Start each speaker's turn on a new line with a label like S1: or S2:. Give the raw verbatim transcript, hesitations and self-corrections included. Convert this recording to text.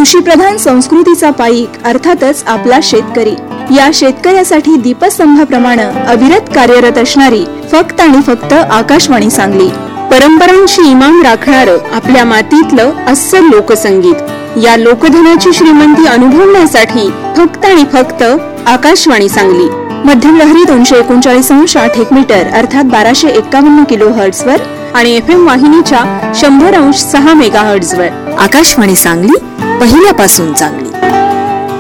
S1: कृषीप्रधान संस्कृतीचा पाईक अर्थातच आपला शेतकरी. या शेतकऱ्यासाठी दीपस्तंभाप्रमाणे अविरत कार्यरत असणारी फक्त आणि फक्त आकाशवाणी सांगली. परंपरांशी इमान राखणारं आपल्या मातीतलं अस्सल लोकसंगीत. या लोकधनाची श्रीमंती अनुभवण्यासाठी फक्त आणि फक्त आकाशवाणी सांगली. मध्यम लहरी दोनशे एकोणचाळीस अंश आठ एक मीटर अर्थात बाराशे एक्कावन्न किलो हर्ट्ज वर आणि एफ एम वाहिनीच्या शंभर अंश सहा मेगा हर्ट्ज वर. आकाशवाणी सांगली पहिल्यापासून चांगली.